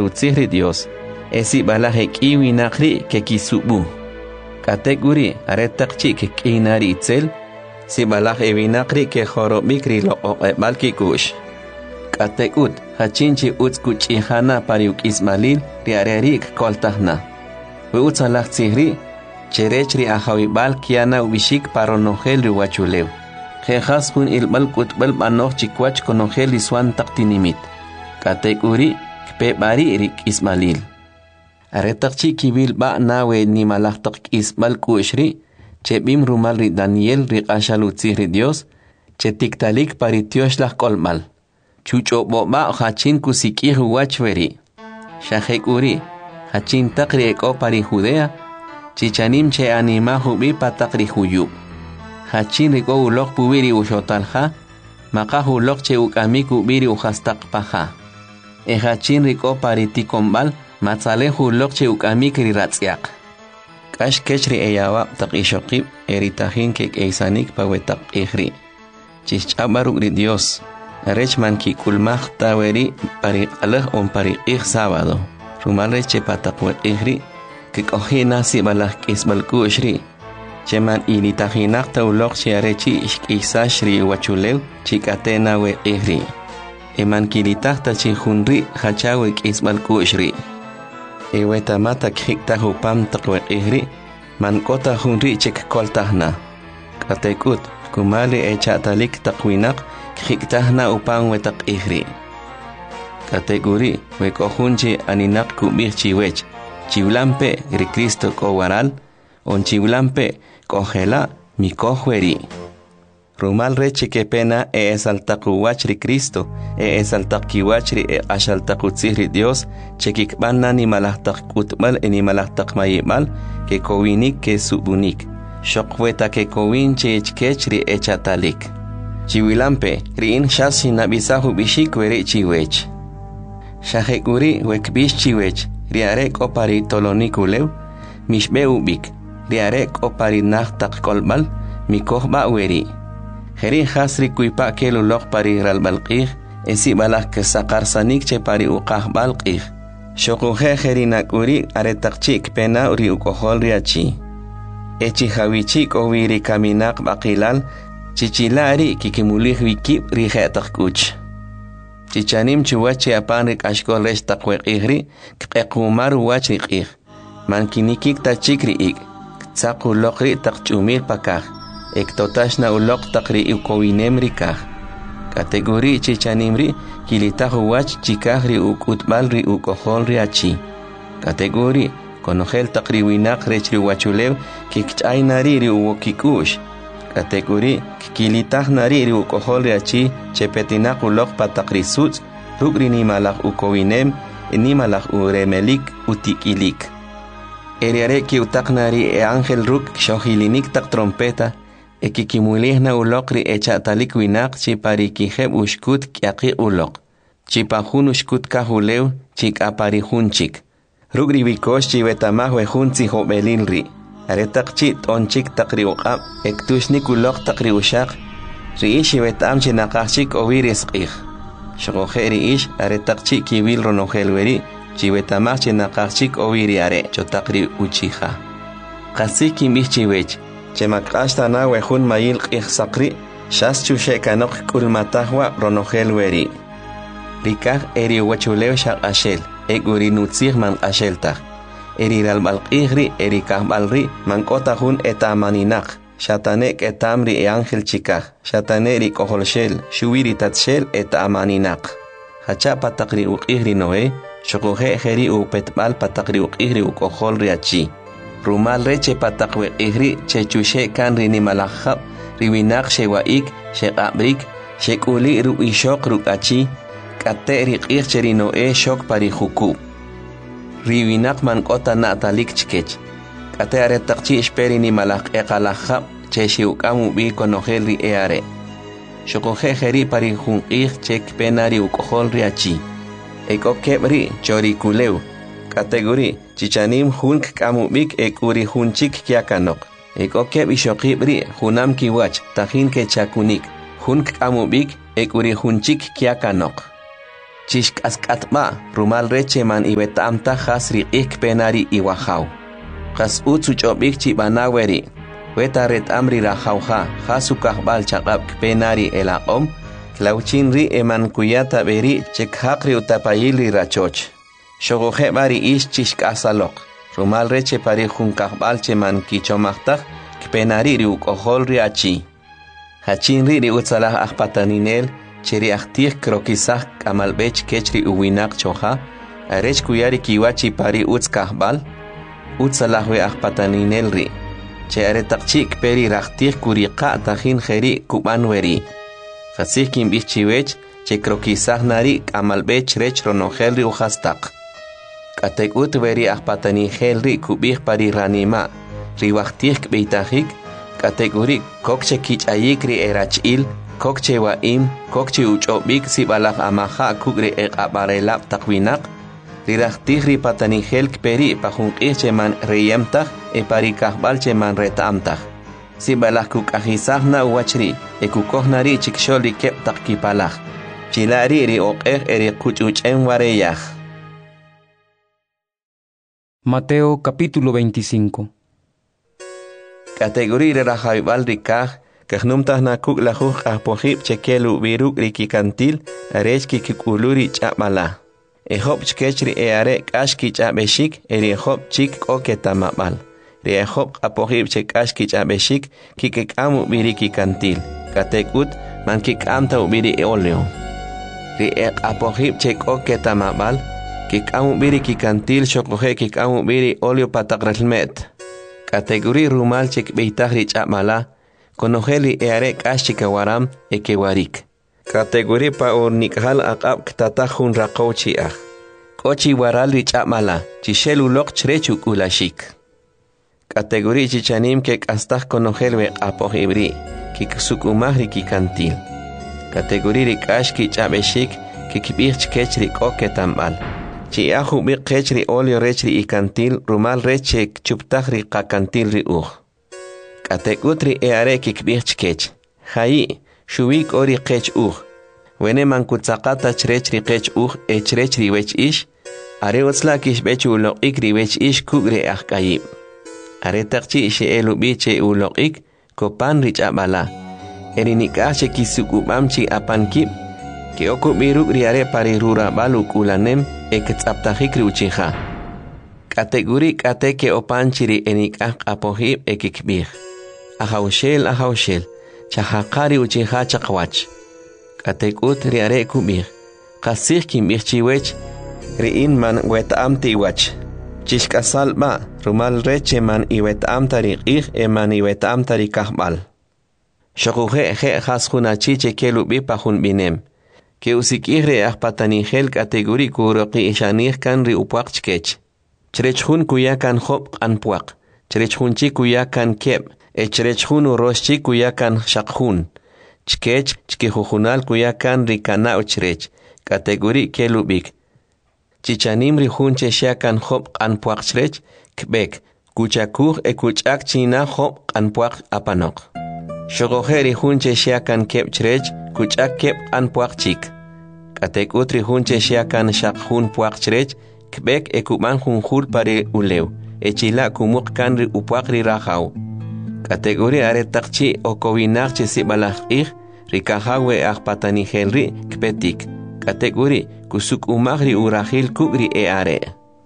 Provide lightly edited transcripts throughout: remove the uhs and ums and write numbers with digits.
utzihri Dios. Esi balaje kiwi nakri ke kisubu. Kategori aretakchi ke kinari itzel. Si balaje vinakri ke jorobikri lo balki kush. Katekut hachinchi utskuch ihana pariuk ismalil riarerik koltahna. Utsalak tsihri cherechri ahawibal kiana ubishik paronogel riwachulew. Jejas hun ilbal kutbal banoh chikwach konogel iswan taktinimit. Kategori kpebari rik ismalil. Aretakchi kibil ba nawe ni malaktak isbal kushri chebim rumal ri Daniel ri ashalutzihri Dios chetiktalik paritioshlah kolmal. Chucho boba hachin kusikihu wachveri. Shahekuri hachin takri eko pari Judea. Chichanim che anima hubi patakri huyub. Hachin riko ulok pubiri ushotalha. Maka ulok che ukamiku biri uhastak paha. Hachin riko pari tikombal. Matzale ulok che ukamikri ratsiak. Kash kechri eyawa tak ishokib eritahin kek eisanik pawetak ihri. Chichabaruk ri Dios. Rechman ki kulmah taweri pari alah on pari sábado. Rumal che patakwe ihri. Kikohina si balah kisbal kushri. Cheman initahinak taulok che arechi ishkisa shri wachulew chikatena we ihri. Eman kilitahta chi hunri hachawe kisbal kushri. Ewetamata khikta hupam takwe ihri. Man kota hunri chik koltahna. Katekut kumali echatalik takwinak khiktahna upang wetak ihri. Kategori wekohunchi aninak kubir chiwech. Chiulampe ri Cristo kowaral. On chiulampe kohela mi kohweri. Rumal reche que pena esaltakuwach ri Cristo. Esaltakiwach ri ashaltakutzihri Dios. Chekikbanna ni malahtak kutmal ni malahtak mayimal. Que kowinik que subunik. Shokweta que kowin chechkech ri echatalik. Chiwilampe riin shasi nabisahu bishikweri chiwech. Shahekuri wekbish chiwech. Riarek opari tolonikulew. Mishbe ubik. Riarek opari nachtak kolbal. Mikohba weri. Jeri hasri kuipa kelulok pari ralbalqih. Esi balak kesakar sanik che pari uqah balqih. Shokuhe jeri nakuri aretakchik pena uri ukohol riachi. Echi hawichik owiri kaminak bakilal. Chichilari kikimulih wikip rihetak kuch. Chichanim chuwachi apanrik ashkol resh takwek ihri. Kekumaru wachrik ih. Mankinikik tachikri ik. Tsaku lokri takchumir pakah. Ektotashna ulok takri ukowinem rikah. Kategori chichanimri kilitahu wach chikahri ukutbalri ukohol riachi. Kategori konogel takri winak rechri wachulew kikchaynari ri uwokikush. Kategori kilitah nari ri ukohol riachi chepetinak ulok patakri suts rugri ni malak ukowinem ni malak uremelik utikilik. Eriare ki utaknari angel ruk shohilinik tak trompeta ekikimulihna ulokri echatalik winak chipari kijeb ushkut kiaki ulok. Chipahun ushkut kahulew chik apari hunchik. Rugri bikosh chivetamah wehunzi hobelilri. Aretak chit onchik takri uqab ektushnik ulok takri ushak. Riishi vetam chinakachik oviris qih. Shogoje riish aretak chik kibil ronohelweri. Chivetamah chinakachik oviri are chotakri uchiha. Kasiki michiwech. Chemakashta na wehun mayil qih sakri. Shas chushe kanok kulmatahwa ronohelweri. Rikah eri wachulew shak ashel. Eguri nutzir man asheltah. Eri ralbalqihri eri kahbalri mankotahun etamaninak. Shatanek etamri e angel chikah. Shataneri koholshel shuwiri tatshel etamaninak. Hachapa takri uqihri noe. Shokuhe jeri upetbal patakri uqihri ukohol riachi. Rumal reche patakwe ihri chechushe kanri ni malahab. Riwinak shewaik shekabrik shekuli ru ishok rukachi. Kate riqih cheri noe shok pari hukub. Riwinak man kota natalik chkech. Kate aretakchi esperi ni malak ekalahab cheshi ukamu bi konogel ri eare. Shokohe jeri pari hunqih chek penari ukohol riachi. Eko kebri chori kulew. Kategori chichanim hunk kamubik ekuri hunchik kiakanok. Eko keb ishokibri hunam kiwach tahin ke chakunik. Hunk kamubik ekuri hunchik kiakanok. Chishk askatma rumal reche man iwetamta has riqik penari iwahaw. Has utsu chobik chibanaweri. Weta ret amri rahawha hasu kahbal chaqab penari elaqom. Klauchin ri eman kuyata beri chekhakri utapayili rachoch. Shogoje bari ish chishk asalok. Rumal reche pari jun kahbal cheman kichomachtak penari ri ukohol ri achi. Hachin ri utsalah akpataninel. Cheri aktir krokisah kamalbech kechri uwinak choha, arech kuyari kiwachi pari uts kahbal, utsalahwe akpataninel ri. Che aretakchik peri raktir kuriqa tajin jeri kubanweri. Jasik kimbichiwech, che krokisah nari kamalbech rech ronogel ri uhastak. Katek utveri akpataningel ri kubih pari ranima, riwaktir kbeitajik, kategori kokche kichayik ri erachil, kokche waim, kokche uchobik sibalak amaha kugre abarelap takwinak, rirachtig ri pataningel peri pajunqih cheman reyemtag pari kahbal cheman retamtag. Sibalak kukajisah na uwachri, kukohnari chiksholi kep takipalak. Chilari ri oqeh eri kuchuchen wareyah. Mateo capítulo 25. Categoría rerajaibal rikaj, Kahnumtah na kuk lahuh ahpohib chekelu biruk rikikantil arechki kikuluri chapmala. Ehop chkechri eare kashki chapeshik erehop chik oketamabal. Rehop apohib chekashki chapeshik kikekamu birikikantil. Katekut man kikamta ubiri eoleo. Riek apohib chek oketamabal kikamu birikikantil shokohe kikamu biri oleo patakrelmet. Kategori rumal chek beitahri chapmala. Konojeli eare kashika waram ekewarik. Kategori pa ornikhal aqab ktatahun raqochi ah. Kochi warali chapmala, chishelu lok chrechuk ulashik. Kategori chichanim kek astah konojelwe apoh ibri, kiksuk umahri kikantil. Kategori rikashki chabeshik, kikibich kechri oketambal. Chiahu bi kechri olio rechri ikantil, rumal reche chuptahri kakantil ri Katekutri eare kikbich kech. Hai, shuik ori kech Wene mankutsakata chrechri kech chrechri wech ish. Are utslakish bechu ulok wech ish kugre ahkayib. Are takchi ishe elu biche ulok kopan rich abala. Erinikashe kisukubamchi apankib. Keoku biruk riare pari rura baluk ulanem eketsaptahikri uchiha. Kategori kateke opanchiri enikah apohib ekikbih. Ahaushel, chahakari uchiha chakwach. Katekut riare kubir. Kasih kimbir chiwech, riin man wetamti wach. Chishkasal ba, rumal reche man iwetamta riqih man iwetamta rikahbal. Shokuhe he hashunachi chekelubi pahun binem. Ke usikihre ahpataningel kategori kuroqi ishanir kan ri upuak chkech. Chrechhun kuyakan hop anpuak. Chrechhunchi kuyakan keb. Echrechhun uroshchi kuyakan shakhun. Chkech chkihujunal kuyakan rikana uchrech. Kategori kelubik. Chichanim rihunche shakan hop anpuak chrech. Kbek. Kuchakuh kuchak china hop anpuak apanok. Shogohe rihunche shakan keb chrech. Kuchak keb anpuak chik. Katekut rihunche shakan shakhun puak chrech. Kbek ekuman junjul pare uleu. Echila kumuk kan ri upuak rirahaw. Kategori aretakchi okowinakchi sibalahih rikahawe ahpataningel kpetik. Kategori kusuk umahri urahil kugri eare.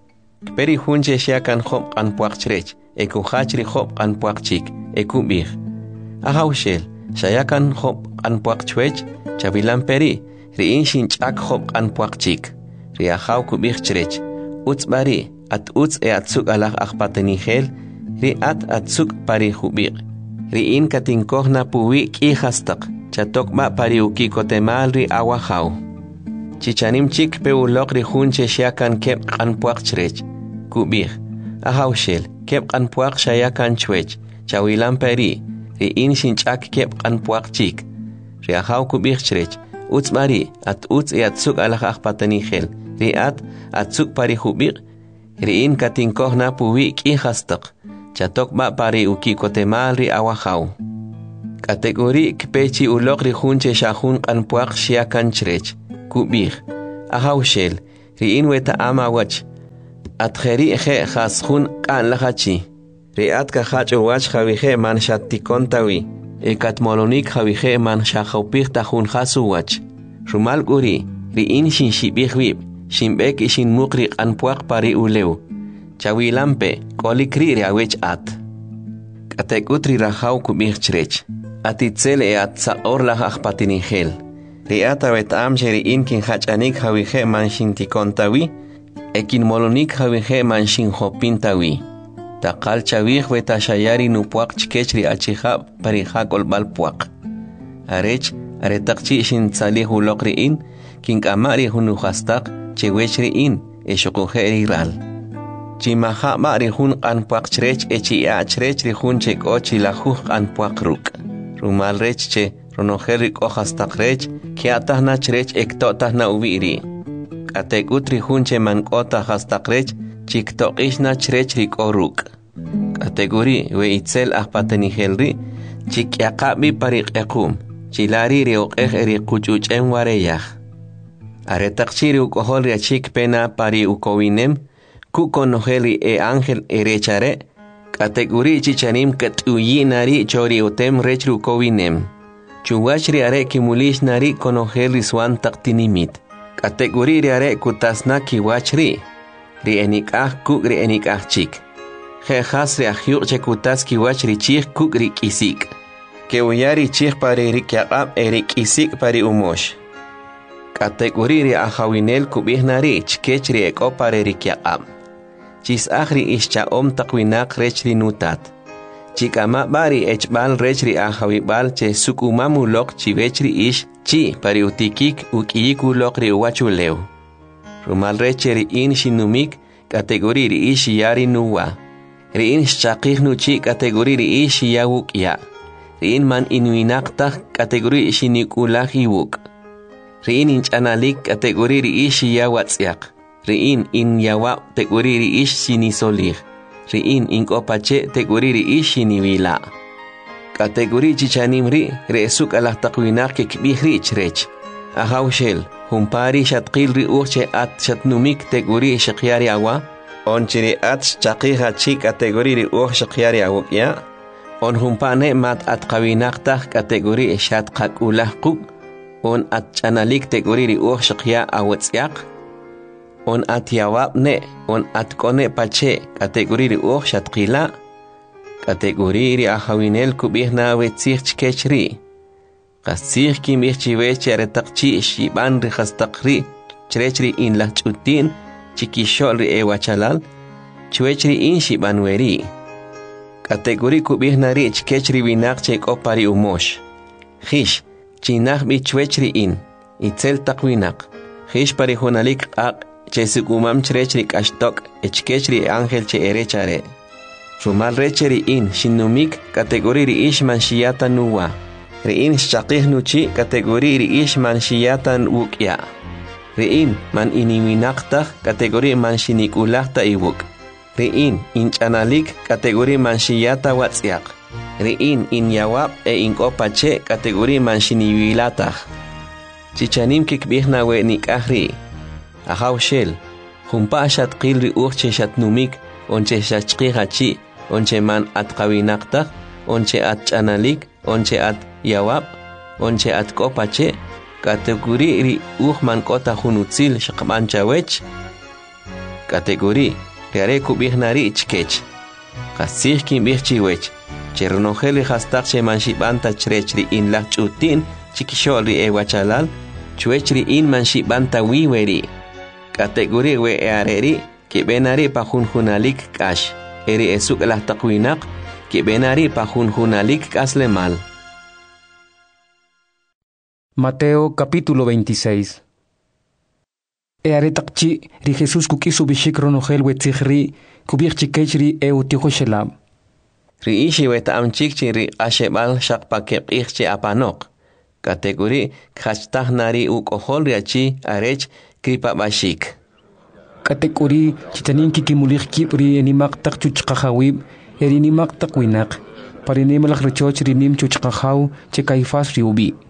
Kperi hunche shakan hop anpuak chrech. Ekuhachri hop anpuak chik. Ekubih. Ahaushel. Shayakan hop anpuak chwech. Chavilan peri. Riinshin chak hop anpuak chik. Riahaw kubih chrech. Utsbari. At uts atsuk alah ahpataningel. Riat atsuk pari hubik. Riin katinkohna puwi kihastak. Chatok ma pari ukikotemal ri awahaw. Chichanim chik peulok ri hunche shakan kep anpuak chrech. Kubik. Ahaushel. Kep anpuak shayakan chwech. Chawilan peri. Riin shinchak kep anpuak chik. Riahaw kubik chrech. Utsbari. At uts atsuk alah ahpataningel. Riat atsuk pari hubik. Riin katinkohna puwi kihastak. Chatok ma pari ukikotemal ri awahaw. Kategori kpechi ulok ri hunche shahun anpuak shiakan chrech. Kubih. Ahaushel, riin weta ama wach. Atjeri je jasjun kan lahachi. Riat kahach wach javije man shatikontawi. Ekat molonik javije man shahaupik tahun hasu wach. Rumal guri, riin shin shibihwib, shimbek ishin mukri anpuak pari uleu. Chawilampe, kolikri riawech at. Katekutri rahau kubih chrech. Atitzel at saor lahach patinigel. Riata wetam sheriin kin hachanik javije man shintikontawi. Ekin molonik javije man shinhopintawi. Takal chawih weta shayari nupuak chkechri achihab parihakol balpuak. Arech, aretakchi shin tzalih ulokriin, kin kamari hunuhastak, chewechriin, eshokujeri ral. Chimaha mari hun anpuak chrech echi achrech rihun chek ochi lahuh anpuak ruk. Rumal rech che, ronoherik ohastak rech, kiatahna chrech ektotahna uviri. Katekutri hunche man kota hastak rech, chiktoqishna chrech rik oruk. Kategori we itzel ahpatenihelri, chikyaqabi parik ekum, chilari riok eri kuchuchen wareyah. Aretakchiri ukohol riachik pena pari ukowinem, kukonoheli ángel erechare, kategori chichanim katuyinari chori utem rechru ukowinem. Chuwachri are kimulish nari konoheli swan taktinimit. Kategori riare kutasna kiwachri. Rienikah kuk rienikah chik. Jejas reahyuk chekutas kiwachri chik kuk rikisik. Keuyari chik pari rikyaqab erikisik pari umosh. Kategori riahawinel kubihnari chkechri eko pari rikyaqab. Chis ahri ischa takwinak rechri nutat. Chikama bari echbal rechri ahawibal che sukumamulok chivechri ish chi pari utikik ukiyikulok riuachuleu. Rumal recheri in shinumik kategori ri ishi yari nuwa. Riin shakih nuchi kategori ri ishi yawuk ya. Riin man inuinaktak kategori ishi nikulak iwuk. Riin inchanalik kategori ri ishi yawatsyak. Riin in yawa kategori ri ishi sinisolig. Riin in kopache kategori ri ishi niwila. Kategori chichanim ri reesuk alah takwinak kikbihri chrech. Ahaushel. Humpari shatkil ri uche at shatnumik teguri shakyari awa. On chiri at chakiha chi kategori ri shakyari awukya. On humpane mat at kawinakta kategori shatkakulah kuk. On at chanalik teguri ri shakya awatsyak. On at yawab ne. On at kone pache kategori ri shatkila. Kategori ri ahawinel kubihna wetzich chkechri. Qasih kim ihchiweche aretakchi shiban rihastakri chrechri in la chutin chikishol ri ewachalal chwechri in shiban weri. Kategori kubihnari chkechri winak chekopari umosh. Hish chinach bi chwechri in itzel takwinak. Hish pari honalik ak chesukumam chrechri kashtok echkechri ángel che erechare. Rumal recheri in shinumik kategori ri ishman shiyata nuwa. Riin shakih nuchi kategori riish man shiyatan wukya. Riin man iniminakta kategori man shinikulakta iwuk. Riin inchanalik kategori man shiyata watsyak. Riin in yawab in kopache kategori man shiniwilatah. Chichanim kikbihna we nikahri. Ahaushel. Humpa shatkil ri uche shatnumik onche shachkihachi onche man atkawinakta onche at chanalik onche at yawab, onche at kopache, kategori ri man kota hunutzil shakman chawech, kategori riare kubihnari chkech, kasih kim bihchiwech, chernoheli hastak che manshibanta chrechri in la chutin, chikishol ri ewachalal, chwechri in manshibanta wiweri, kategori we eareri, que benari pahunhunalik kash, eri esuk la takwinak, que benari pahunhunalik kaslemal. Mateo capítulo 26. Earetakchi ri Jesús kukisu bishikro nohel wetzihri kubirchikechri eutihoshelab. Ri ishi wetamchikchi ri ashebal shakpakekihchi apanok. Kategori khastahnari ukohol riachi arech kripabashik. Kategori chitaninki kimulihki pri enimaktak chuchkahawib erinimaktak winak. Parinimalak rechoch rinim chuchkahaw chekaifas riubi.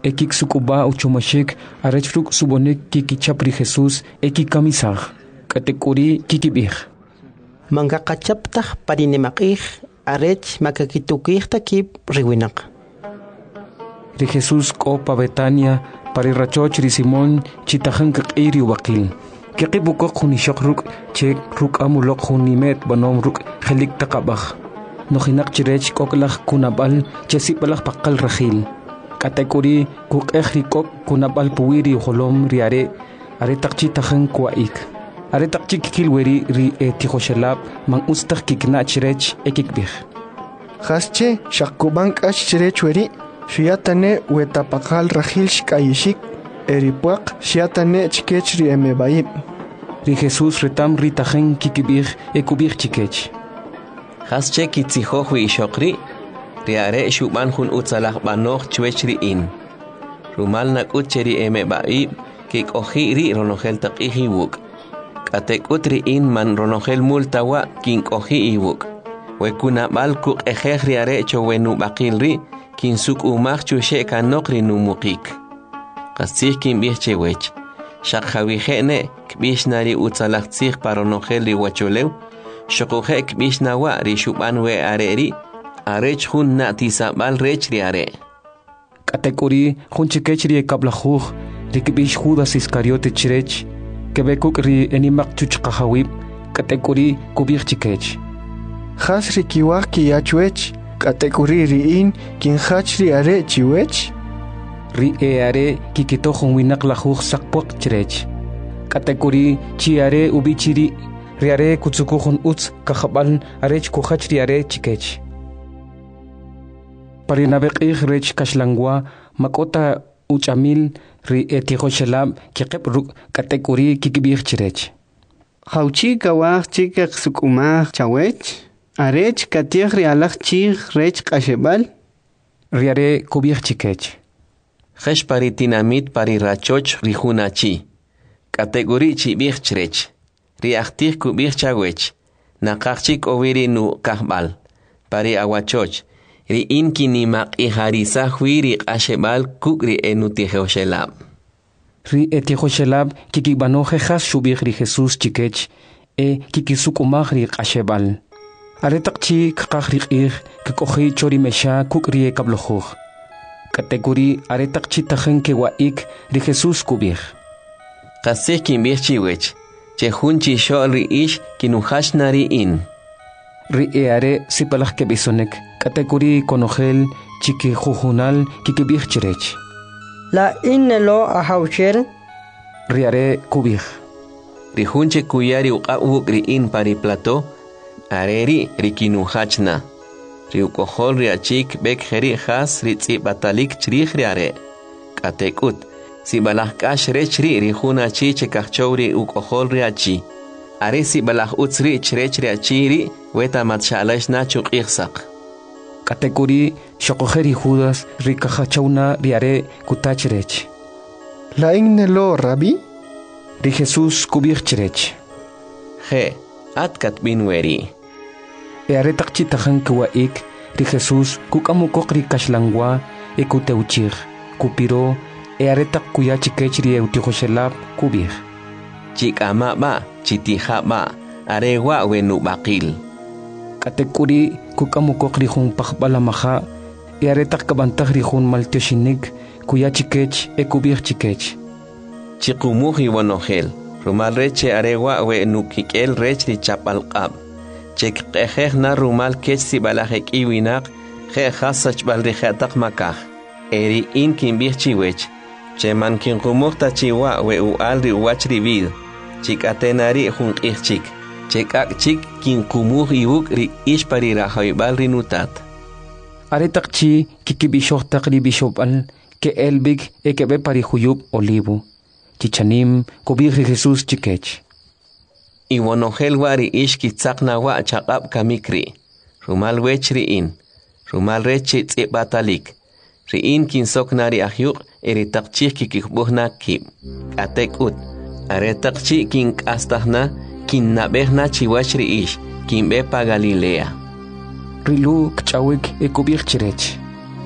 ekik sukuba uchomashik arechfruk subonek kikichapri Jesús ekikamizaj katekuri kikibij Mangakachaptaj parinemakij arech makakitukij takib riwinak. Ri Jesús kopa Betania pari rachoch ri Simón chitajan kakiri wakil kikibukok hunishokruk che ruk amulok hunimet banom ruk helik takabaj nojinak chirech koklaj kunabal chesibalaj pakal rajil katekuri kuk ejrikok kunabal puwiri holom riare aretakchi tajan kuaik aretakchi kikilweri ri etijoshelab man ustaj kikna chirech ekikbij Hasche shakubank chirech weri Shiatane wetapakal rajil shikayishik eripuak shiatane chikechri emebaib. Ri Jesús retam ritajen kikibij ekubij chikech. Hasche kitzijohwi ishokri, riare shuban hun utzalaj banoch chwechri in. Rumal nak ucheri emebaib, kik ojiri ronogel takiji wuk. Katek utri in man ronogel multawa kink oji iwuk. Wekuna bal kuk ejej riare chowenu bakilri, kin suk umach chushe kanokri numukik. Kasih kin bih chewech. Shak hawihene kbish nari utzalak tsih paronogel ri wacholew. Shokuhe kbish nawa ri shuban we areri. Arech hun na tisabal rech ri are. Katekuri hun chikech ri ekablajuj ri kbish Judas Iscariote chirech. Kebekuk ri enimak chuchkahawib. Katekuri kubich chikech. Has rikiwak kiyachuech. Katekuri riin kin hachri are chiwech. Ri are kikitojon winak lajuj sakpuak chirech. Katekuri chi are ubichiri. Ri are kutsukujon utz kahabal arech kuhachri are chikech. Parinabek rech kashlangwa makota uchamil ri etijoshelab kikebruk katekuri kikibij chirech. Hauchi kawaj chikek sukumaj chawech. Arech katiej rialaj chij rech kashebal. Riare kubij chikech. Hesh pari tinamit pari rachoch rihunachi. Kategori chibij chirech. Riachtij kubij chawech. Nakachik oviri nu kahbal. Pari awachoch. Ri inki ni mak iharisa huiri kashebal kukri enutijoshelab. Ri etijoshelab kikibanoje has shubij ri Jesús chikech. Kikisukumaj ri kashebal. Aretakchi kakakrik kikohi chori mesha kukrie kablojuj. Kategori aretakchi tajen kewaik ri Jesús kubij. Kasih kimbij chiwech. Chehunchi shol ri ish kinuhash nari in. Ri are sipalaj kebisonek. Kategori konogel chiki jujunal kikibij chirech. La innelo ahaucher. Ri are kubij. Ri hunche kuyari uqabuk ri in pari plato. Areri rikinuhachna. Riukohol riachik bek heri has ritzi batalik chrij riare. Katekut. Si balah kash rechri rihuna chi chekachowri ukohol riachi. Are si balah utzri chrech riachiri weta matshalash na chuk ihsak. Katekuri shokoheri Judas rikahachawna riare kutachrech. La innelo rabi? Ri Jesús kubij chirech. He, atkat binweri. Aretakchi tajan kuwaik ri Jesús kukamukok ri kashlangwa ekuteuchir kupiro aretak kuyachikech ri eutijoshelab kubij. Chikama ba, chitija ba, arewa wenu bakil. Katekuri kukamukok ri jun pakbalamaja aretak kabantaj ri jun maltioshinik kuyachikech ekubij chikech. Chikumuji wanogel, rumal reche arewa wenu kikel rech ri chapalqab. Chek ejej na rumal kech si balajek iwinak, je hasach balrijatak makaj. Eri in kimbij chiwech. Che man kinkumukta chiwa we ualri uachri vid. Chik atenari jun chik. Chek ak chik kinkumuj iwuk ri ishpari rajoibal rinutat. Aretakchi kikibishoktak ri bishopal ke elbig ekebe pari huyub olivo. Chichanim kubij ri Jesús chikech. Iwanogel wari ishki tzakna wa chaqab kamikri. Rumal wechri in. Rumal rechi tzibbatalik. Riin kin soknari ahyuk eritakchi kikikbuhna kib. Atek ut. Aretakchi kin kastahna kin nabehna chiwachri ish. Kin bepa Galilea. Rilu kchawik ekubij chirech.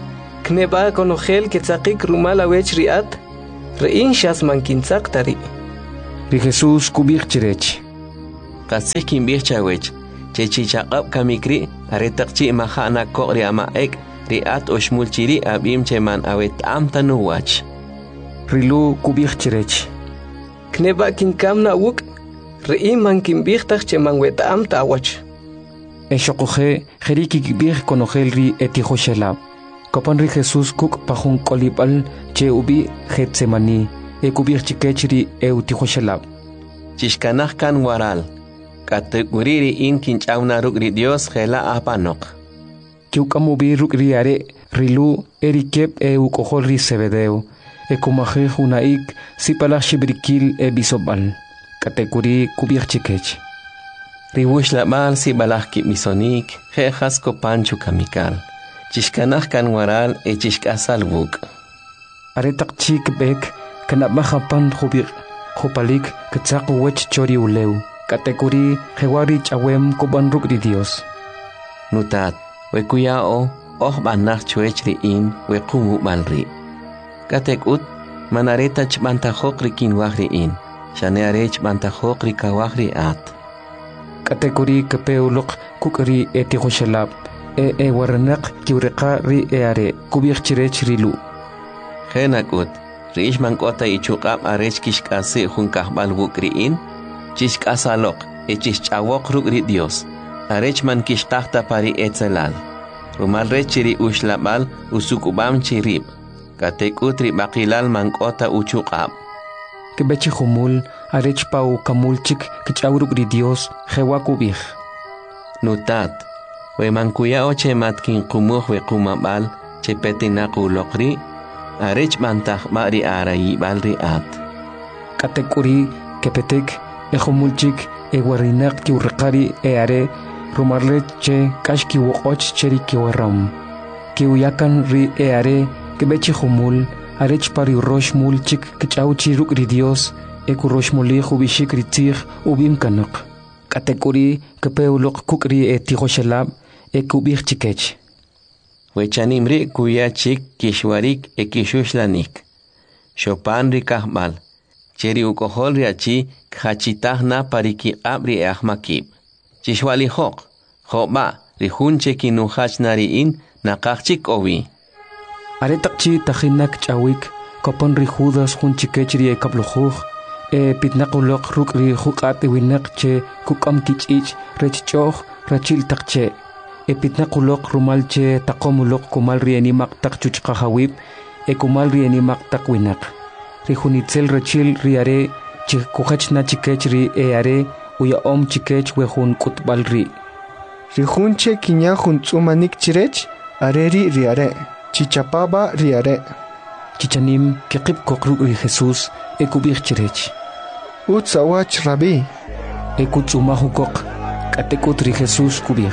kneba konogel ketzakik rumal awech riat, rein shas mankintzak tari. Ri Jesús kubik chirech. Kasih kimbih chawech, chichaqab kamikri, aretakchi mahana kokri amaek, riat oshmul chiri abim cheman awet amtanu wach. Rilu kubik chirech. Kneba kinkamna wuk, rein mankimbih tak cheman wet amta wach. Eshokoje, jeriki kibik konogel ri etihoshelab. Kapan ri Jesús kuk pahun kolibal che ubi Getsemani, kubik chikechri utihoshelab. Chishkanah kan waral. Kategoriri in kinchauna rukri Dios gela apanok. Kiukamubi rukri are rilu erikep ukohol ri sebedeo. Kumaje hunaik sipalach shibrikil bisobal. Kategori kubik chikech. Ribush lamal sibalach kip misonik, jejas kopanchu kamikal. Chishkanah kan waral chishkasal buk. Aretak chik bek kanabmahapan hubik. Hupalik ketsaku wech chori uleu. Kategori hewarich awem koban rukri Dios. Nutat, wekuyao, banach chuechri in, wekumu balri. Katekut, manaretach bantahokri kinwahri in, shanearech bantahokri kawahri at. Kategori kepeulok kukri etihoshelab, waranak kiureka ri eare, kubik chirech rilu. Henakut, riish mankota ichukab arech kishkase hunkahbal wukri in, Chishkasalok, chishchawok rukri Dios. Arechman kishtahta pari etzelal. Rumal rechiri ushlabal usukubam chirib. Katekutri bakilal mankota uchukab. Kebechi humul, arechpau kamulchik kichawrukri Dios, hewakubih. Nutat, we mankuya oche matkin kumuh we kumabal, che petinaku lokri, arechmantah mari arayi balri at. Katekuri kepetek, Ejomulchik, warinak ki urqari are rumarle che kashki woch cheri ki waram. Ki uyakan ri are kebechi humul arech pari rosh mulchik kichauchi rukri Dios rosh muli hubishik ritzig ubim kanak. Kategori kepeulok kukri etihoshelab kubich chikech. Wechanimri kuyachik kishwarik kishuslanik. Chopan rikahmal. Cheri ukohol riachi khachitahna pariki abri ahmakib. Chishwali hok, hoba, rihunche kinuhachnari in nakachik owi. Aretakchi tahinak chawik, kopon rihudas hunchikechri kabluhuh, pitnakulok rukri hukate winak che kukam kichich rechchoh rachil takche. Pitnakulok rumalche takomulok kumalri animak takchuchkahawib, kumalri animak takwinak. Rihunitzel rachil riare chikukachna chikechri eare uya chikech wehun kutbalri. Rihunche kinya huntsumanik chirech areri riare. Chichapaba riare. Chichanim kekip kokruk Jesús ekubich chirech. Utsawach rabi. Ekutsumahukok katekutri Jesús kubich.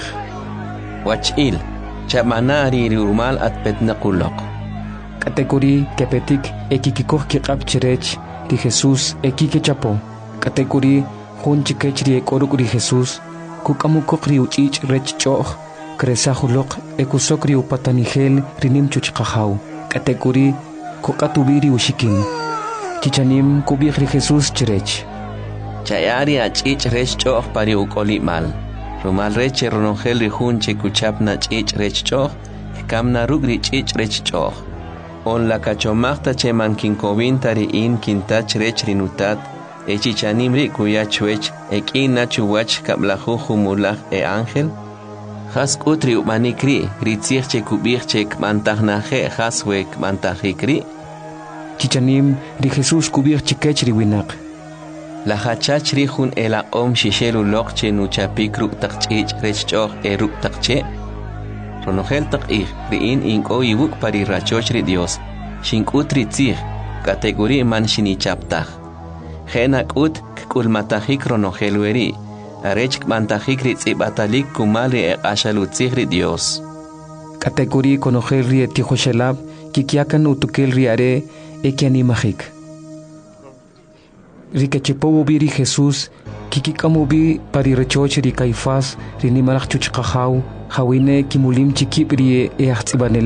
Wachil chamanari rumal at petnakulok. Kategori kepetik ekikikoh kikap chirech ri Jesús ekikechapo. Kategori hun chikechri ekoruk ri Jesús kukamukok uchich rechchoh kresahulok ekusokri upatanigel rinim chuchkahau. Kategori kokatubiri ushikin. Chichanim kubich ri Jesús chirech. Chayari achich rechchoh pari ukolimal. Rumal reche ronongel ri hun chikuchapna chich rechchoh kamna rugri chich rechchoh. On la cachomachta cheman kinkovintari in kintach rech rinutat, chichanimri kuyachuech, ekina chuwach kablahu humulach ángel. Has utri umanikri, ritzich kubirchek mantahnaje haswek mantahikri. Chichanim ri Jesús kubirchikech riwinak. La hachach rihun ela shishelu lokche nuchapikru takchich rechchoh eruk takche. Ronogel tak'ij riin inko iwuk pari rachochri Dios. Shinkutri tzij, kategori man shinichaptaj. Jenak ut kkulmatajik ronogel weri. Arech kmantajik ritzibatalik kumali ashalutzijri Dios. Kategori konogel ri etihoshelab, kikiakan utukel riare ekianimajik. Rikechepo biri Jesús, kikikamubi pari rechochri Caifás, rinimarach chuchkahau, Hawine kimulim chikipri eachtsibanelab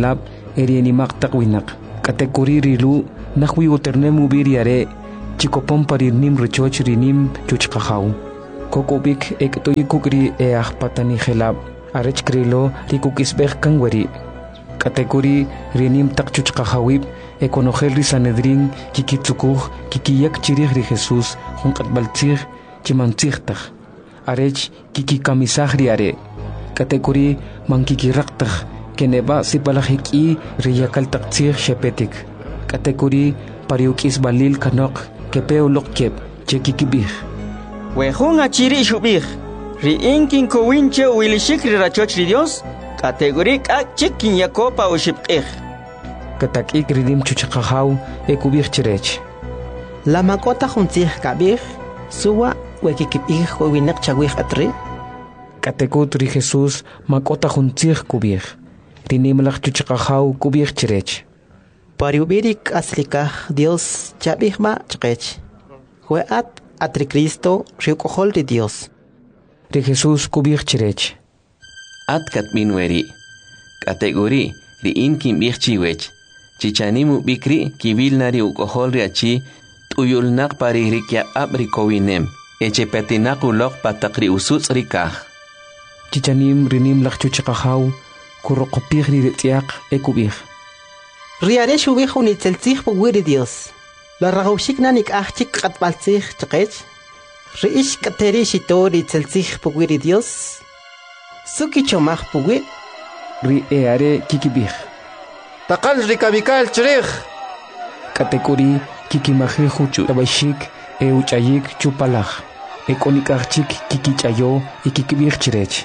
erienimaq taqwinak katekuri rilu nahwi uternemu biriare chikopon parirnim richoch rinim chuchqahaw kokobik ektoy kukri patani helab arech krilo rikukisbeh kangweri katekuri rinim taqchuchqahawib ekonojel ri Sanedrin kikitsukuj kikiyak chirij ri Jesús junqatbaltzij chimantzijtaj arech kikikamisaj ri are katekuri mankikiraqtaj keneba sipalajiki riyakaltaqtzij shepetik katekuri pariukis balil kanok kepeo lokkep chekikibij wejun achiri shubij ri inkin kowinche wilishik ri rachoch ri Dios kategori chikin yakopa ushipqij katakik ridim chuchqahaw ekubij chirech la makota juntzij kabij suwa wekikibij winak chawij atri katekut ri Jesús makota juntzij kubij rinimlaj chuchqahaw kubij chirech pariubirik aslikaj Dios chabijma chqech hueat atri Cristo riukohol ri Dios ri Jesús kubij chirech atkat minweri kategori ri inkin bij chiwech chichanimu bikri kibilnari ukohol ri achi tuyulnaq paririkya abri kowinem echepetinaq uloq pataqri usutz rikaj chichanim rinim laj chuchqahaw kuroqopij ri retiaq ekubij riare shubij unitzeltzij puwiri Dios la ragawshik nanik ajchik qatbaltzij chqech riish kateri shitori tzeltzij puwiri Dios suki chomaj puwi ri eare kikibij taqal rikabikal chirij katekuri kikimajiju tabashik uchayik chupalaj ekonikajchik kikichayo ikikibij chirech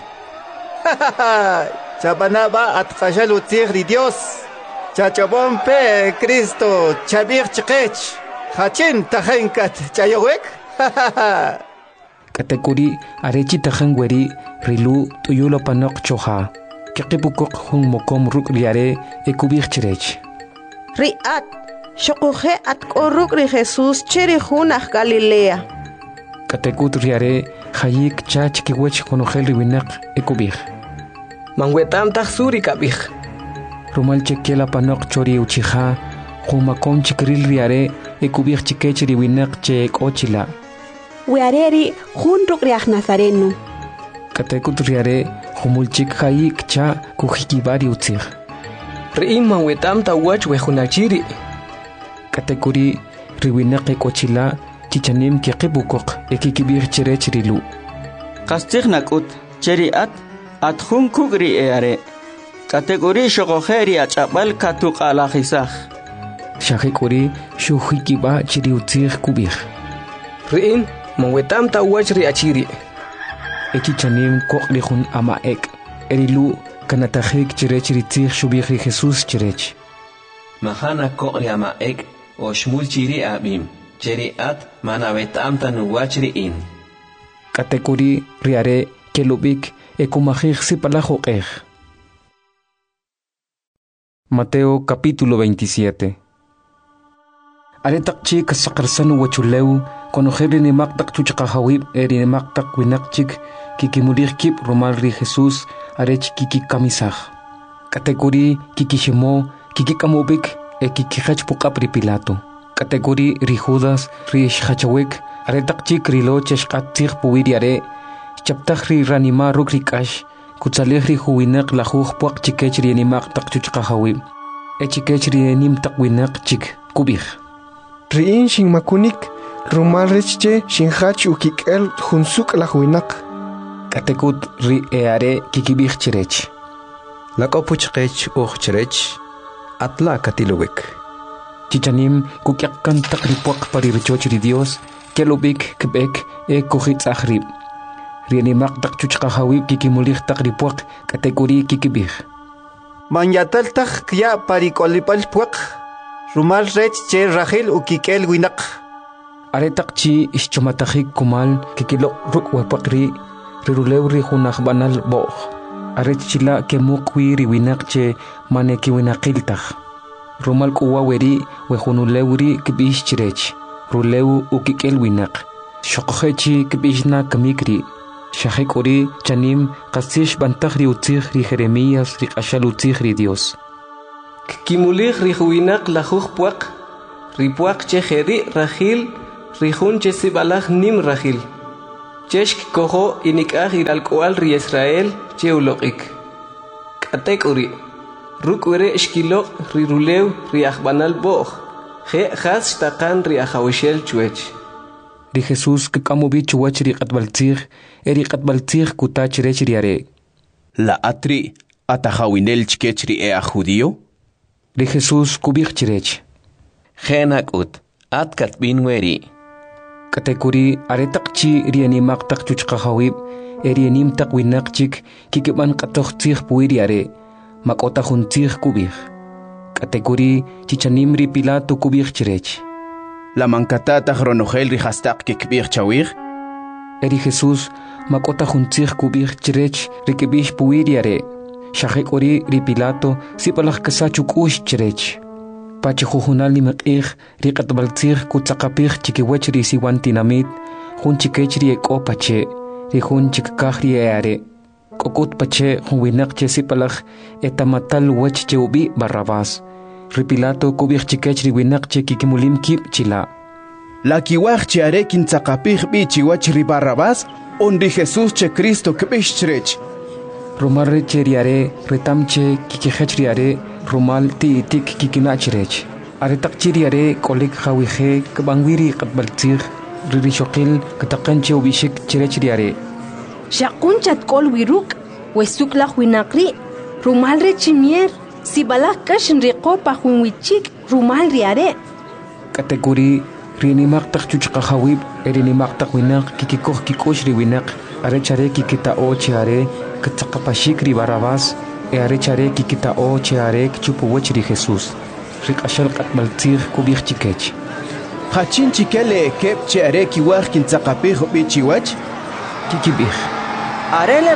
chabanaba atqashal utzij ri Dios chachobon pe Cristo chabij chqech hachin tajenkat chayowek katekuri arechi tajanweri rilu tuyulo panok choha kiqipukuk hun mokom ruk riare ekubij chirech riat shokuje at koruk ri Jesús chiri junaj Galilea katekut riare hayik chach kiwech konojel riwinak ekubij manwetam taxuri kabij rumal chekela panok chori uchija humakom chikril riare ekubij chikech riwinak che kochila weareri junruk riaj Nazareno katekut riare humulchik hayik cha kujikibari utzij riim manwetam tawach wejunachiri katekuri riwinak kochila chichanim kiqipukuk ekikibij chirech rilu qastij nakut cheriat atjun kugri eare kategori shogojeri achapal katuk alajisaj shajikuri shujikiba chiri utzij kubij riim manwetam tawach ri achiri echichanim koqrijun amaek erilu kanatajik chirech ritzij shubij ri Jesús chirech mahana koqri amaek o shmul chiri abim cheriat manavetam tanuwach riin katekuri riare kelubik ekumajij sipalajoqej Mateo capítulo 27 Aretakchi kasaqarsanu wachuleu konojeri ni maqtaq chuchqahawib eri ni maqtaq winaqchik kikimurikip romal ri Jesús arech kikikamisaj kategori kikishimo kikikamubik kikihach puqapri Pilato kategori ri Judas ri shachawek aretakchi krilo cheshqatzij puwiri are chaptaj ri ranima ruk rikash kutsalej ri huwinaq lajuj puaq chikech ri nimaqtaq chuchqahawib echikech ri nimtaq winaq chik kubij riin shinmakunik rumal richche shinhach ukik'el junsuk lajwinaq katekut ri eare kikibij chirech lak'opuchqech uj chirech atla katilowek chichanim kukyaqkan taq ri puaq parirchoch ri Dios kelubik kib'ek kujitz'aj rib ri nimaqtaq chuchqahawib kikimulij taq ri puaq kategori kikibij manyatal taj kya parik'olipal puaq rumal rech che rajil ukik'el winaq aretaqchi ixchomatajik kumal kikiloq ruk wapaqri rirulew ri junaj banal boj arechchila kemuqwi ri winaq che maneki winaqiltaj rumal k'uwa weri wejunulew ri kib'ix chirech rulew ukik'el winaq xoqojechi kib'ixna kamikri xajik'uri chanim qasix bantaj ri utzij ri Jeremías ri q'axal utzij ri Dios Kimulih rihuinak lahuj puak, ripuak che jeri rajil, rihun che sibalaj nim rajil. Cheshk koho inikaj iralkoal ri Israel che uloqik. Katek uri, ruk ure eshkilok rirulew riajbanal boj, je jas shtakan riajawishel chuech. Ri Jesús que kamubi chuach ri qatbaltzig kutach rech riare. La atri atajawinel chkech ri ea judío? Ri Jesús kubich chirech. Genak ut, atkat binweri. Katekuri aretaqchi rianimaq taq chuchqahawib, erianim taq winaqchik kikiban qatoqtzig puiriare, makota juntzig kubich. Katekuri chichanim ri Pilato kubich chirech. La mancatata ronogel ri hastaq kikbich chawir? Eri Jesús makota juntzig kubich chirech rikibich puiriare. Shahekori ri Pilato sipalaj kasachuk ush chirech. Pachijujunal ni maq'ij riqatbaltzig kutzaqapij chikiwech ri siwantinamit jun chikech ri ek'o pache ri jun chikkaj ri eare k'okut pache jun winaq che sipalaj etamatal wech che ubi Barrabás ri Pilato kubij chikech ri winaq che kikimulim kib chila la kiwaj che are kintzaqapij bi chiwach ri Barrabás on ri Jesús che Cristo kbish chrech Romar che riare retamche kikijech riare Rumal ti tik kikinachirech. Aretak chiriare kolik hawije kabangwiri qatbaltzig ririshokil kataqanche ubishik chirech riare. Shakunchat kol wiruk wesuk la winakri rumal rechimier sibalak kashin riqopa hunwichik rumal riare. Kategori rinimaq taq chuchqahawib erinimaq taq winaq kikikoh kikosh ri winaq arechare kikita o chiare katzaqapashik ri Barrabás arechare kikita o cheare chupuwech ri Jesús riqashal qatmaltzig kubich chikech Hachin chikele kep cheare kiwaj kintzaqapij bi chiwach kikibij Arele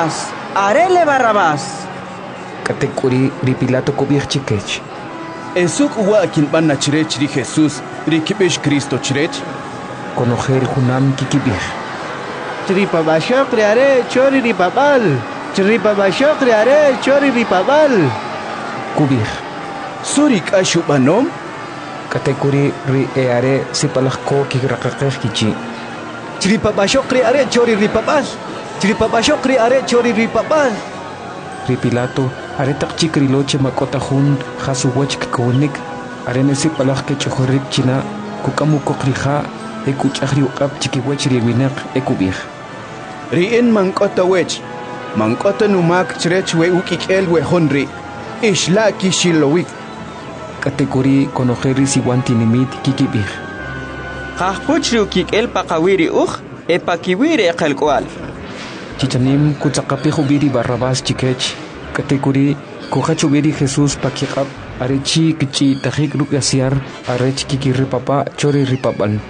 Barrabás Katekuri ri Pilato kubich chikech Esuk uwa kinban chirech ri Jesús ri kibish Cristo chirech Konojel junam kikibij Tripabashok riare chori ripabal Tripabashok riare chori ripabal Kubij Surik ashubanom Katekuri ri eare sipalajko kigraqaqej kichi Tripabashok riare chori ripabal Tripabashok riare chori ripabal Ri Pilato aretaq chikriloche makota jun jasuwech kikonik arene sipalaj ke chojorik china kukamu kokrija ekuchajri uqab chikiwech ri winaq ekubij Rien mankota wech mankota numak chrech we ukikel we honri ishla kishilowik Kategori konojeri siwantinimit kikibij Qahpuchri ukikel paqawiri epakiwiri qalqwal Chichanim kutzaqapij ubiri Barrabás chikech Kategori kojach ubiri Jesús pakiqab arechi kichi tajik rukasiar arech kikiripapa chori ripapal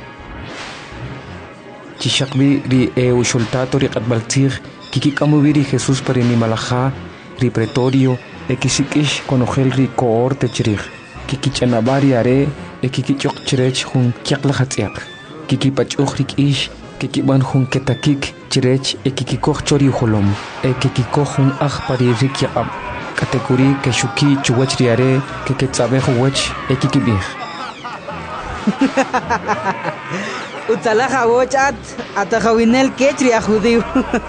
Chishakbi ri ushultato ri qatbaltzig kikikamubiri Jesús parinimalaja ri pretorio ekisikish konojel ri cohorte chirij kikichanabari are ekikichok chirech jun kiaqlajatz'iaq kikipach'uj ri k'ish kikiban jun ketakik chirech ekikikoj chori ujolom ekikikoj jun aj pari ri kiaqab kategori keshuki chuwach ri are keketz'abej uwech ekikibij Utalaja wochat atajawinel kechri a judío.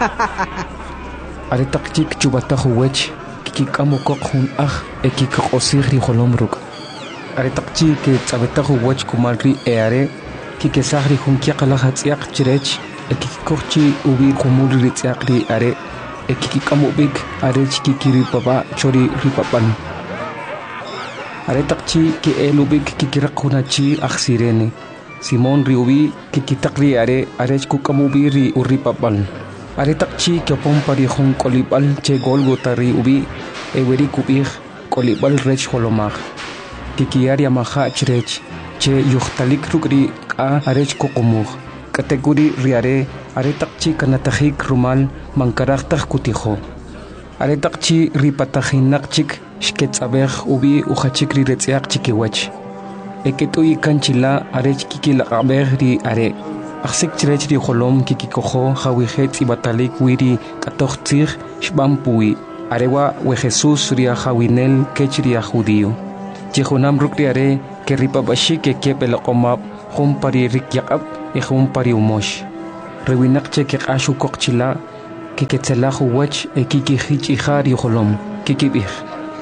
Aretaq chik chubataj uwech kikikamukoq jun aj ekikaq'osij ri jolomruk aretaq chi ketz'abetaj uwech kumal ri eare kikesaj ri jun kiaqlajatz'iaq chirech ekikikoj chi ubi qumul ri tz'iaq ri are ekikikamub'ik arech kikiripapa chori ripapal aretaq chi ke'elub'ik kikiraq jun achi aj sirene Simón ri ubi kikitaq ri are arech kukamubi ri urripapal aretaq chi kiopon pari jun kolib'al che Gólgota ri ubi eweri kub'ij kolib'al rech jolomaj kikiyar yamaja chirech che yujtalik ruk' ri k'a arech kuqumuj kategori ri are aretaq chi kanatajik rumal mankaraj taj kutijo aretaq chi ri patajinaq chik xketz'abej ubi ujachik ri retz'iaq chikiwech eket'uy kanchila arech kikilaq'abej ri are ajsik chirech ri jolom kikikojo jawije tz'ibatalik wiri k'atoj tzij xb'an puwi arewa we Jesús ria hawinel kech ria judío jehunam ruk riare que ripabashi que kepel qomab hum pari rikyaqab e hum pari umosh rewinak che ke ashu kokchila que ketselahu wach e kiki hich ihar yholom kikibir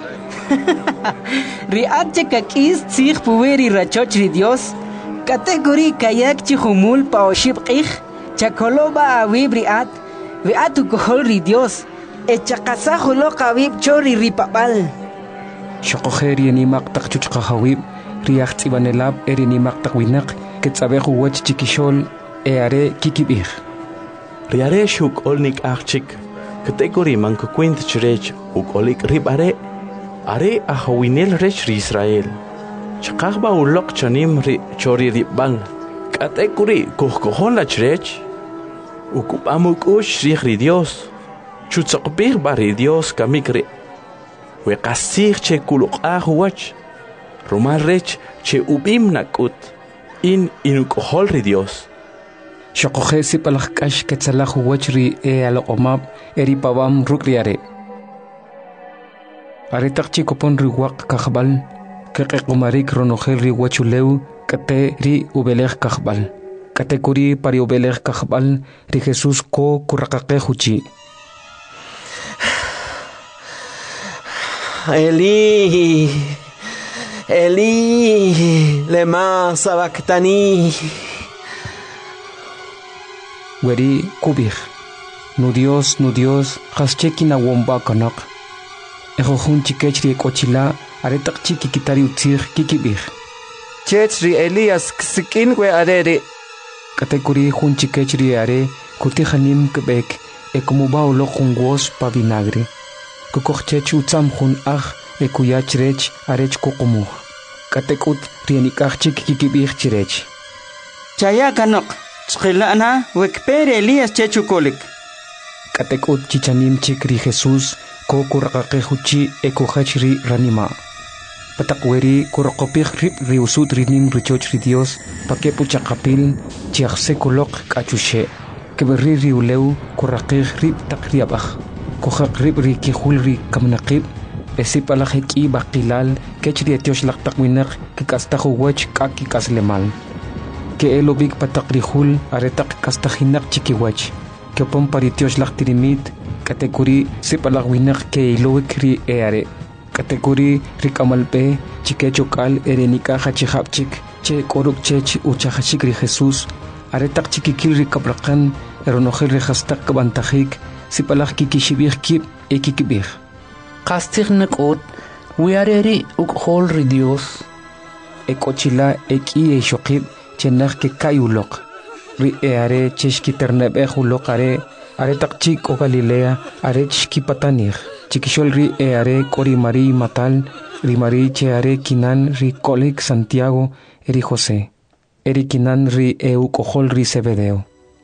riat che kakis tsig puweri rachoch ri Dios category kayak chi humul paoshib qih chakoloba awib riat viatu kohol ri Dios e chakasa hulo qawib chori ripabal shoqoheri ni maqtaq chuchqa hawib riach tsibanelab eri ni maqtaq winaq ketsabehu wach chikishol e are kikibir riare shuk olnik archik category manko kwint chrech uk olik ribare are ahawinel rech ri Israel chaqba ulok chanim ri chori ribang category kohkohon la chrech uk amuk ush ri Dios chutsaqbir bari Dios kamikre we qasir che kuluk ahwach romal rech che ubim nakut inuk hol ri Dios shoqohesi palaqash ketsalahu wachri e alqomab eri pawam rukriare are taqchi kopon ri waq kakhbal ke qomarik ronogel ri wachuleu kate ri ubelej kakhbal category pari ubelej kakhbal ri Jesús ko kuraqaqe huchi Eli lema sabactani weri kubir nu Dios qascheki na womba kanak ejo hun chikechri kochila are taqchi kikitari utsir kikibir chechri Elias ksikin we arere category hun chikechri are kutihanim kebek e como ba lo jungos pa vinagre kukochech utsam hun e kuyachrech arech kokomu katekut rienikachik kikibir chirech chaya kanok chqilana wekper Elias chechukolik katekut chichanim chikri Jesús ko kuraqaqe huchi e kohachri ranima patakweri kuraqopig rip riusut rinim richoch ri Dios pakepu chaqapil chiaxse kolok kachushe keberri riuleu kuraqig rip taqriabach kohaq rip ri kihulri kamnaqib esipalajeki baqilal kechri etiosh laqtaqwinaq kikastahu wach kaki kaslemal que elobik patakrihul aretaq kastahinaq chikiwach que pon paritiosh laqtirimit category sipalagwinaq que ilowikri eare category rikamalpe chikechokal erenika hachihapchik che koruk chech uchahachikri Jesús aretaq chikikil rikabraqan eronojel rehastaq kabantajik sipalag kikishibir kip ekikibir qastighnaqut wiareri ukhol ri Dios ekochila eki eshoqib chenaq ke kayulok ri eare cheshkiternebe hulokare are taqchik o Galilea are chkipatanig chikishol ri eare kori Mari matal ri Mari cheare kinan ri kolik Santiago eri José eri kinan ri eu kohol ri Zebedeo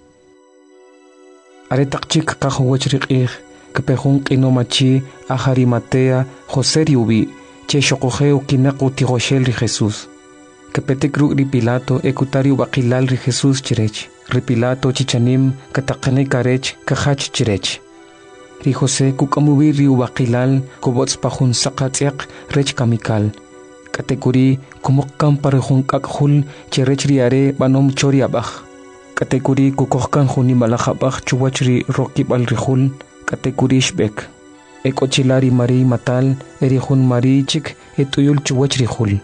are taqchik qahwach riqih kepehun qinomachi ahari Matea José riubi che shoqoheu kinaqu tigoshel ri Jesús kepetekru ri Pilato ekutario baqilal ri Jesús chirech ri Pilato chichanim kataqane karech kahach chirech ri José kukamubi ri baqilal kobots pahun saqatiaq rech kamikal katekuri kumokkan parehun kakhul chirech ri are banom choriabach katekuri kukohkan huni malajabach chuwachri rokibal rihul katekuri shbek ekochilari Mari matal erihun Mari chik etuyul chuwachri hul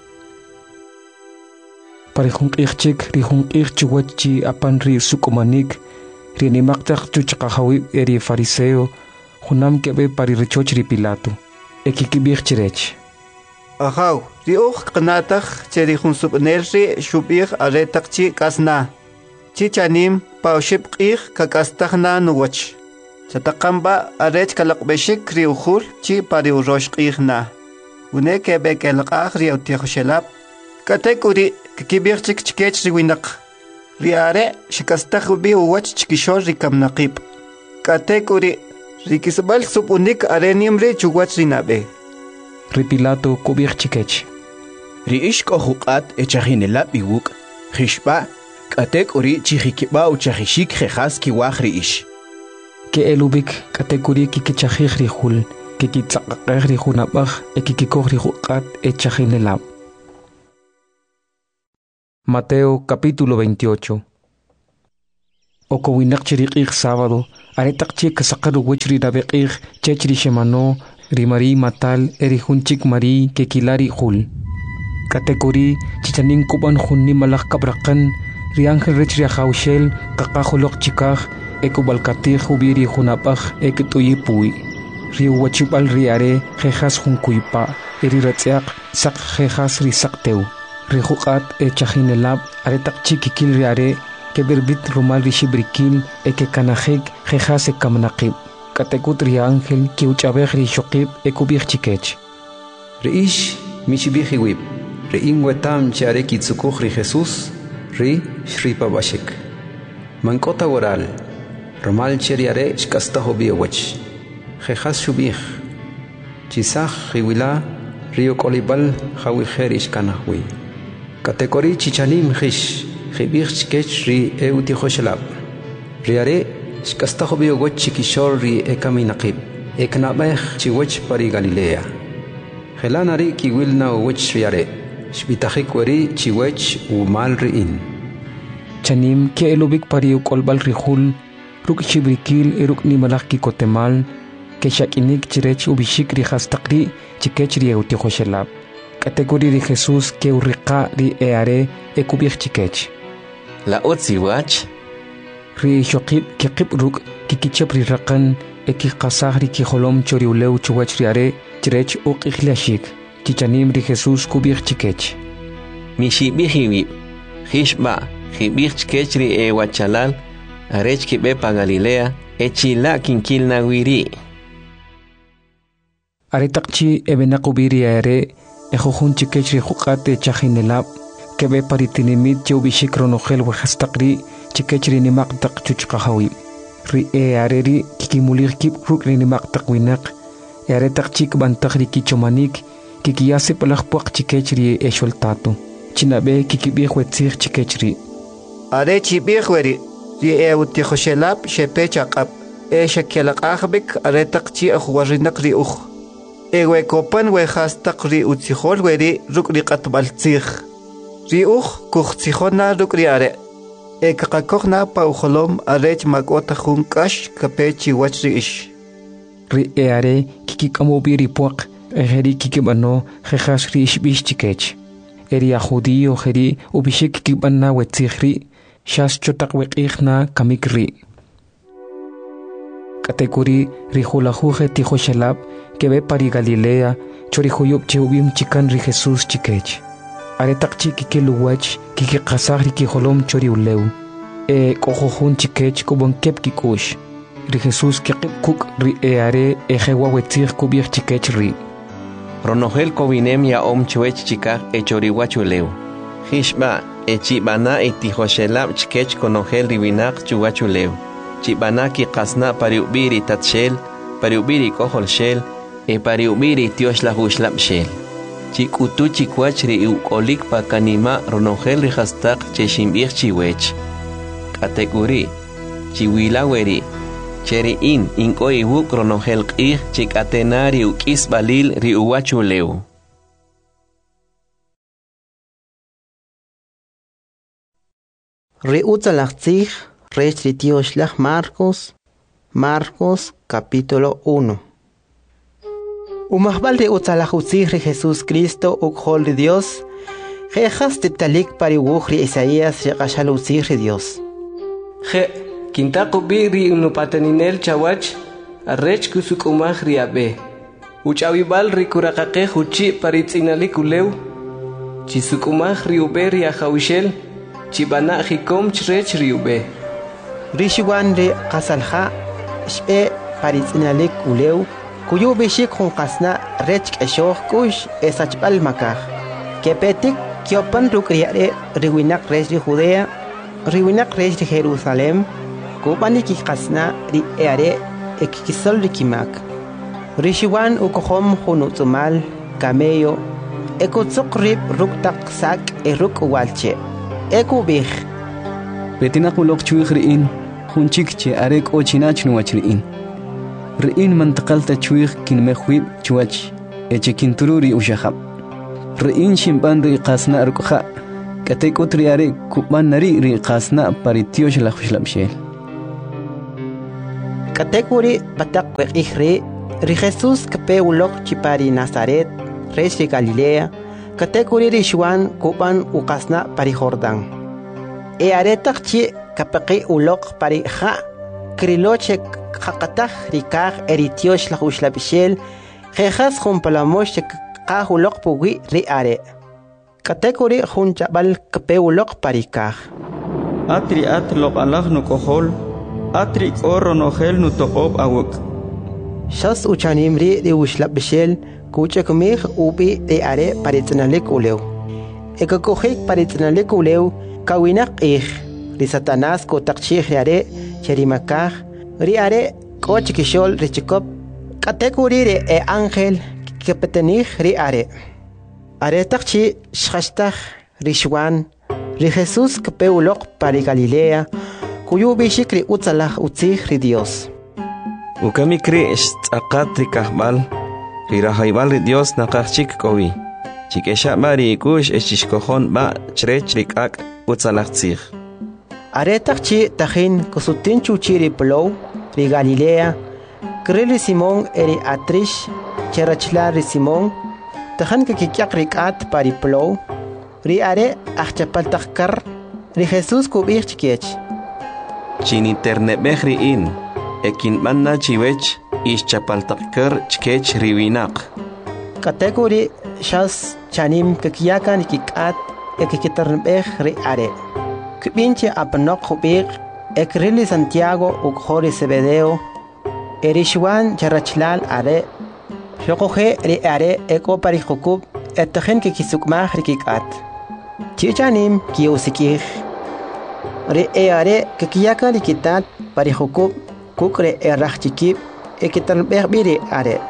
parihun ichik rihun chuwachi apan ri sukumanik rinimaktak chuchqahawi eri fariseo hunam kebe pari richochri Pilato ekikibir chirech ahaw ri uq qnatakh cherihun subnerri shubir aretaqchi kasna chichanim paushib qih kakastahna nuwach chataqamba arech kalaqbeshik ri ukhul chi pari urosh qihna une kebe kelqah ri utihshelab katekuri kibirchik chikech ri winaq ri are shikastah bi uwach chikishor ri kamnaqib katekuri ri kisbal subunik arenim ri chuwach ri nabe ri Pilato kubir chikech ri ishko huqat echahinelab iwuk khishba katekuri chihikiba uchahishik khas ki wahri ish que elubik katekuri kikichahih ri hul kitzaqqaqej ri junab'aj kikikoj ri juq'at echajinelab. Mateo capítulo 28. Okowinaq chiriqij sábado, aretaq chi kasaqaru wech ri rabeqij chech ri shemano, ri Marí matal eri junchik Marí kekilari jul. Kategori chichanin kuban junni malaj kabraqan, ri ángel rech ri ajawshel qaqajoloq chikaj ekubalkatij ubiri junab'aj ekituyipuy. Ri uwachib'al ri are jejas junkuypa, eri ratz'eaq saq jejas ri saqtew. Ri juq'at echajinelab aretaq chi kikil ri are keberbit rumal ri shibrikil ekekanajik jejas ekamnaqib. Katekut ri ángel kiuch'abej ri xoqib ekubij chikech. Ri ish mishibij iwib, ri inwetam chi are kitzukuj ri Jesús, ri shripabaxik. Mank'ota waral, rumal chi ri are xk'astaj obiewech. Jejas xubij, chisaj riwila ri ok'olib'al jawijer ixkanajwi. Kategori chichanim jish, jibij chikech ri eutijoxelab. Ri are xk'astaj obiewech chikixol ri ekaminaqib, eknab'ej chiwech pari Galilea. Jelan ari kiwilna uwech ri are, xbitajik weri chiwech umal ri'in. Chanim ke elubik pari uk'olb'al ri jul, ruk' xibrikil eruk' nimalaj kikotemal, ke xak'inik chirech ubixik ri jastaqri chikech ri eutijoxelab. Kategori ri Jesús ke urriqa ri eare ekubij chikech. La otziwach Ri xoqib kiqib ruk' kikichep ri raqan ekikqasaj ri kijolom choriulew chuwach ri are chirech uq'ij liaxik. Chichanim ri Jesús kubij chikech. mixibij iwib, jixb'a jibij chikech ri ewachalal arech kib'e pa Galilea echila kinkilna wiri. Aretaq chi ebenaq ubiri are ejojun chikech ri juq'at echajinelab kebe pari tinimit che ubixik ronojel wejastaqri chikech ri nimaqtaq chuchqajawi. Ri are ri kikimulij kib ruk' ri nimaqtaq winaq aretaq chik bantaq ri kichomanik kikiyase palaj puaq chikech ri exoltato. Chinabe kikibij wetzij chikech ri. Are chibij weri ri eutijoxelab xepech aq'ab xakyalaq'ajbik aretaq chi ajwarinaq ri uj. Ewekopan wejastaq ri utzijol weri ruk' ri q'atb'al tzij. Ri uj kujtzijona ruk' ri are. Ekaqakojna pa ujolom arech mak'ota jun k'ax kape chiwach ri ix. Ri are kikik'amubi ri puaq ejeri kikib'ano jejas ri ixb'ix chikech. Eri a judío jeri ubixik kikib'ana wetzij ri xas chotaq weq'ijna kamik ri. Kategori ri julajuj etijoxelab kebe pari Galilea chori juyub che ubim chikan ri Jesús chikech. Aretaq chi kikiluwach kikiqasaj ri kijolom chori ulew. K'ojojun chikech kubon kep kikush. Ri Jesús kiqib kuk ri are ejewa wetzij kubij chikech ri. Ronojel kowinem ya chiwech chikaj echoriwach ulew. Jixb'a echib'ana etijoxelab chikech konojel riwinaq chuwach ulew. Chib'ana kiqasna pari ubiri tatxel, pari ubiri kojolxel, pari ubiri tioxlajuxlab xel. Chik'utu chikwach ri uk'olik pa kanima ronojel ri jastaq che ximb'ij chiwech. Kategori chiwila weri cheri'in ink'oy iwuk ronojel q'ij chik'atena ri uk'isb'alil ri uwach ulew. Ri utzalaj tzij rech ri tioxlaj Marcos capítulo 1. Umajbal ri utzalaj utzij ri Jesús Cristo ukhol ri Dios jejas titalik pari wuj ri Isaías ri q'axal utzij ri Dios. Je kintaqubi ri unupateninel chawach arrech kusuk'umaj ri abe. Uch'awibal ri kuraqaqej uchi pari tz'inalik ulew. Chisuk'umaj ri ube ri ajawixel chib'ana jikom chrech ri ube. Rishiwan ri qasalja xb'e pari tz'inalik ulew kuyu bixik jun qasna rech k'exoj k'ux esachb'al makaj. Kepetik kyopan ruk' ri are ri winaq rech ri Judea, ri winaq rech ri Jerusalem, kub'anik qasna ri are ekikisol ri kimak. Rishiwan ukojom jun utz'umal camello ekutzuq rib ruk' taq sak ruk' walche. Ekubij Betinaq uloq chuij ri'in jun chik che are k'ochinach nuwach ri'in. Ri'in mantakal tachuig kinmehwib chuach, eche kintururi ushahab. Ri'in shimban ri qasna rukha, katek utriare kuban nari ri qasna paritiosh la khushlamshel. Katekuri batak ihre, ri Jesus kape ulok chipari Nazaret, res de Galilea, katekuri ri Juan kuban ukasna pari Jordan. E aretak chi kapaki ulok pari ha, kriloche kakatah rikar eritiosh la khushlamshel, jejas jumpalamosh kahulok pugi ri are. Katekuri junchabal kape ulok parikar. Atri atlok alah no kohol, atri oro no gel no tokob awuk. Shas uchanimri de ushlap bishel, kuche kumig ubi de are paritnalik uleu. Eka kohik paritnalik uleu, kawinak ri Satanas ko takchih are, cherimakar, ri are, koch kishol richikop, katekuri re e angel, kepetenih ri are. Are takchi shkashtah ri Juan, ri Jesus kape ulok pari Galilea, kuyu bishikri utsalah utzih ri Dios. Ukamikri aqat ri kahbal, ri rahaybal ri Dios nakachik kowi. Chikesha mari ikush eshishkohon ba chrech rikak utsalah tzih. Are takchi tahin kusutin chuchi ri Plow, ri Galilea, krili Simón eri atrish, cherachla ri Simón, tahan kakikyak rikat pari Plow, ri are achapal takkar, ri Jesus kubir chikech. Chiniternebeh ri'in, ekin manna chiwech ish chapal takkar chkech riwinak. Kategori shas chanim kakiyakan kikat ekikiternebeh ri are. Kubinche apanok kubir ekrili Santiago ukhori Zebedeo, eri Juan charachlal are, Shokohe ri are eko pari khukub etahen ke kisukmah rikikat. Chichanim kiusikih. Ri are ke kiyaka rikitat pari khukub kukre erachikib ekitanbeh biri are.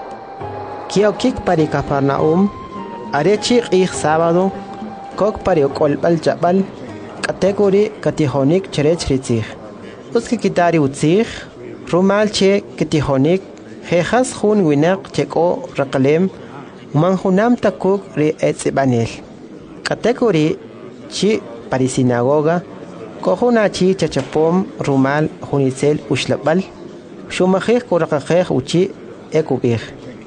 Kiokik pari Kafarnaum are chik ich sábado kok pari kolbal jabal kategori katihonik cherech ritzih. Uski kitari utzih rumal che katihonik jejas jun winak cheko rakalem manjunam takuk ri etzibanel. Kategori chi pari sinagoga kohuna chi chachapom rumal junitzel ushlabal shumajej korakajej uchi ekubij.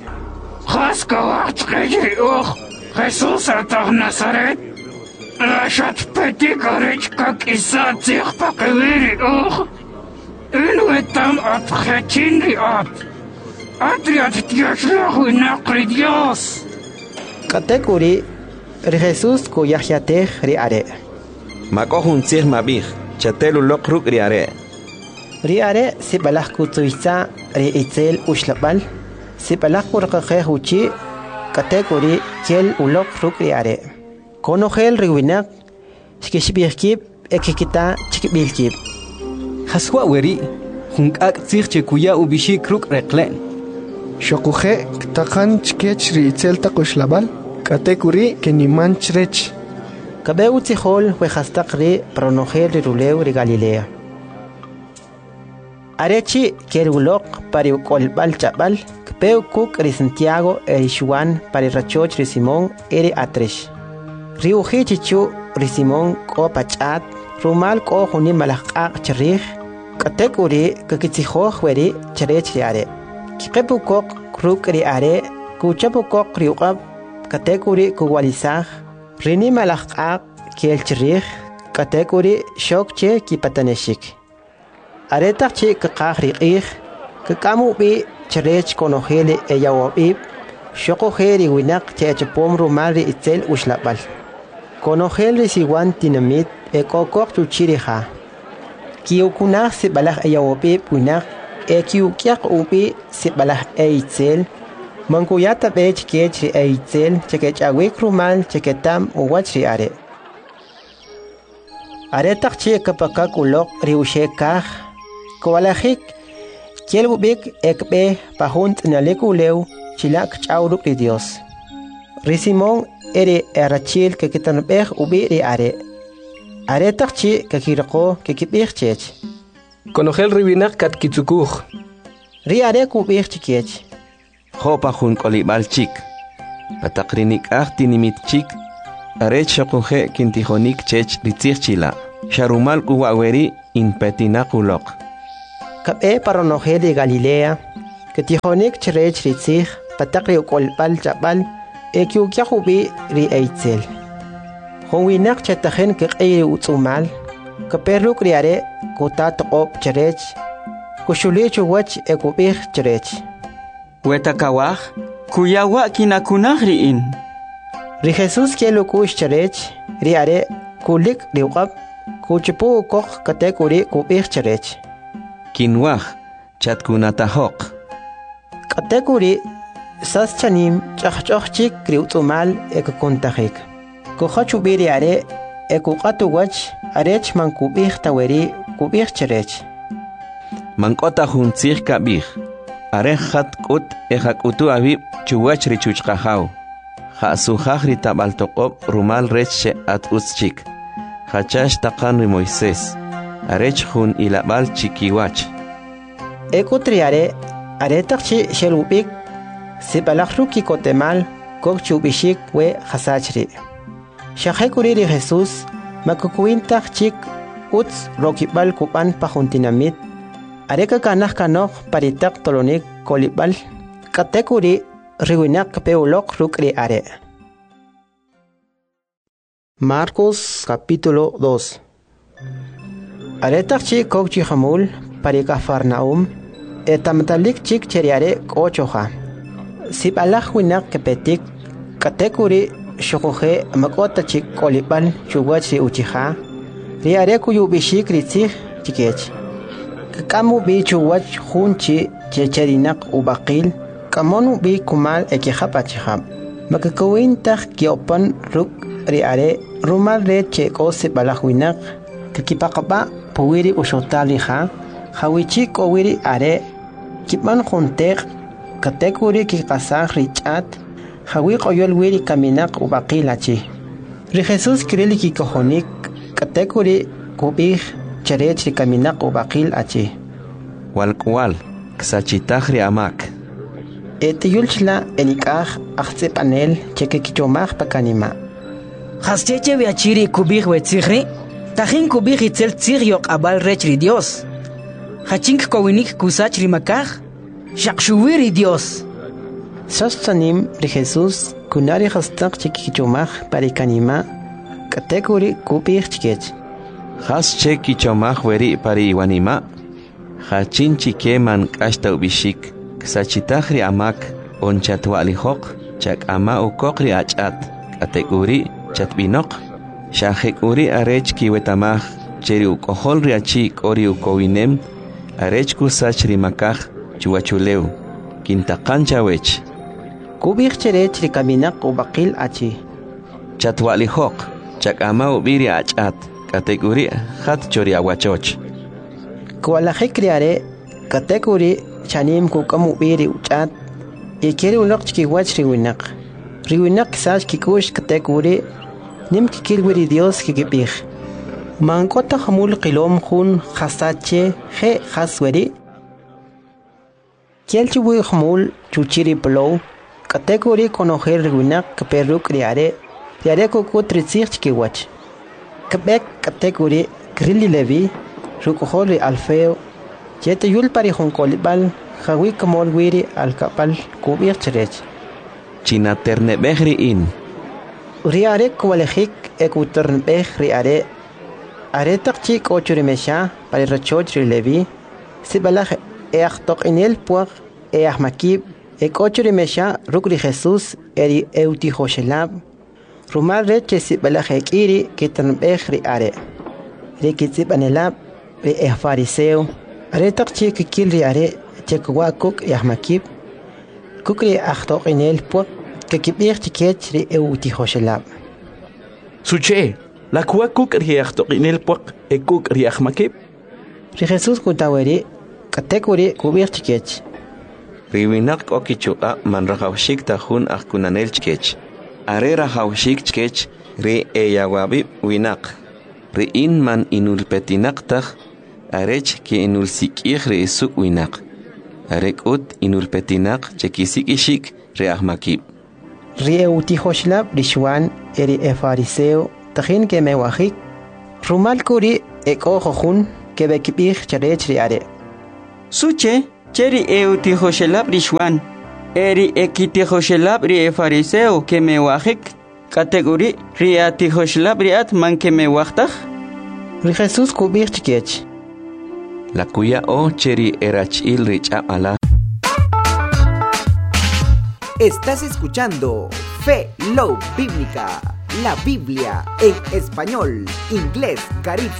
Jaskawat kejriuch Jesus atah Nazaret Rashat peti karech kak isa tzich pakewiri uch Inuetam at khechinri at Atriat tiashlahu inakri Dios. Kategori ri Jesus ko yahyateh ri are. Makohun tzih mabih, chatelu lokruk ri are. Ri are sibalah kutuitza ri itzel ushlabal, sibalah kurqaqeh uchi, kategori kiel ulok ruk ri are. Konogel ri winak, shkishbihkib ekikita chikbilkib. Haswa weri, hunkak tzih chekuya ubishik ruk reklen. Shokuhe ktakan chkech ri itzel takushlabal, kategori keniman chrech. Kabeu tzihol wejastak ri pronogel ri ruleu ri Galilea. Arechi kerulok pari kolbal chabal, kpeu kuk ri Santiago eri Juan pari rachoch ri Simón eri atresh. Ri uji chichu ri Simón ko pachat, rumal ko hunin malakak cherich, kategori kakitzihoj weri cherech ri are. Kipepu kok kruk ri are, kuchapu kok ri uqab, kategori kuwalisaj, rini malakak kiel cherich, kategori shokche kipataneshik. Aretak chi kakak ri ich, kakamu bi cherech konogele eyawabib, shokohe ri winak chechapom rumal ri itzel ushlabal. Konogel ri siwan tinamit ekokok chuchiriha. Kiukunah sibalah eyawabib winak, kiukiak ubi sibalah eitzel, mangkuyata bech kech ri eitzel, chekech awik rumal cheketam uwach ri are. Aretak chi kapakak ulok ri ushekah, Kowalajik, kielbubik ekbe pahunt nalekuleu, chilak chauruk ri Dios. Ri Simón eri erachil que kitanbeh ubi ri are. Are takchi que kirako que kibich chech. Konogel ribinak kat kitsukuj. Riare kubih chikech. Hopa jun kolibal chik. Patakrinik tinimit chik. Arech shokuje kintijonik chech ritzirchila. Sharumal kuwaweri in petinakulok. Kabe paronoje de Galilea. Ketijonik cherech ritzir. Patakri ukolbal chabal. Ekyukya hubi ri eitzel. Honwinak chetajen kekei utsumal. Kaperuk riare kutat op cherech. Kushulichu wach ekubih cherech. Wetakawaj, kuyawa kinakunahriin. Ri Jesus kielo kush cherech, riare kulik riwab, kuchipu kok katekuri kubih cherech. Kinwaj, chatkunatahok. Katekuri, sas chanim chachchok kriutumal ekukuntahik. Kuhachubi riare ekukatu wach, arech man kubih taweri kubih cherech. Mankota juntzir kabih. Arejat kut ejakutu abib chuwach richuchkajaw. Jasujaj ritabaltokop rumal reche at uschik. Hachash takan ri Moisés. Arech jun ilabal chikiwach. Ekutriare aretakchi shelubik. Sibalakruki kotemal kok chubishik we hasachri. Shahekuri ri Jesus makukuintak chik uts rokibal kupan pajuntinamit. Areka kanah kanok paritak tolonik kolibal. Katekuri riwinak peulok rukri are. Marcos capítulo 2. Aretak chik kok chihamul parika Farnaum. Etamtalik chik cheriare kochoja. Sibalak winak kepetik. Katekuri shokoje makota chik kolibal chuwachi uchiha. Riare kuyubishik ritzig chikech. Kamu bi chuwach junchi checherinak ubaqil. Kamonu bi kumal ekihapachihab. Makakawintak kiopan ruk riare rumal re cheko sibalakwinak. Kakipakaba puwiri ushotaliha. Hawichik owiri are. Kipan juntek. Katekuri kikasag richat. Hawik oyol wiri kaminak ubaqilachi. Ri Jesus kirili kikohonik. Katekuri kubih cherech kaminak ubaqil achi. Walkwal, ksachitahri amak. Etiyulchla enikaj achzep anel chekekichomaj pakanima. Hascheche viachiri kubih wetzigri. Tajin kubih itzel tzig abal rechri Dios. Hachink kowinik kusachri makaj. Shakshuwiri Dios. Sostanim ri Jesus kunari hastak chekekichomaj parikanima. Katekuri kubih chikech. Has chekichomaj weri pari iwanima. Hachin chikeman kashta ubishik. Ksachitahri amak onchatwalihok. Chak ama ukokri achat. Katekuri chatbinok. Shahekuri arech kiwetamaj. Cheri ukohol riachik ori ukowinem. Arech kusachri makaj chuachuleu. Kintakancha wech. Kubih cherech rikaminak ubaqil achi. Chatwalihok. Chak ama ubiri achat. Katekuri hat chori aguachoch. Kualajik riare katekuri chanim kukamu biri uchat. Ikeri unok chikiwach riwinak. Riwinak sach kikush katekuri nim kikilwiri Dios kikipih. Mankota hamul qilom jun hasache he hasweri. Kielchiwi hamul chuchiri plow. Katekuri konojer riwinak kaperuk riare. Riare kukut ritzir chikiwach. Kabek katekuri grilli levi. Rukohori alfeo. Jete yul pari honkolibal. Hawi kamol wiri al kapal kubir cherech. China ternebehri in. Riare kualejik ekuternbeh riare. Aretak chik ochurimesha pari rachoch rilevi. Sibalaj eachtok inel puag eachmakib. Ekochurimesha rukri Jesus eri eutihoshelab. Rumal reche sibalaj ekiri kiternbeh riare. Rikitsib anelab. Ri fariseo. Aretak chik kikil riare. Chekwa kuk yahmakib. Kukri achtok inel puak. Kakibir chikech ri eutihoshelab. Suche, la kua kuk ri achtok inel puak e kuk ri yahmakib. Ri Jesus kutaweri. Katekuri kubir chikech. Riwinak okichuka man rahawshik tahun akunanel chikech. Are rahawshik chikech ri eyawabib winak. Ri in man inulpetinak tah. Arech ki inul sikih ri isuk winak. Arekut inurpetinak chekisik ishik reahmakib. Rieuti-hoshlab rishwan eri fariseo tajin que me wajik. Rumal kuri ekojohun que bekibig charech riare. Suche, cheri euti-hoshlab rishwan eri ekiti-hoshlab ri fariseo que me wajik. Category riati-hoshlab riat man que me wajtaj. Ri Jesús kubig chikech. La cuya o cheri erachil richa ala. Estás escuchando Fe Love Bíblica, la Biblia en español, inglés, garífuna.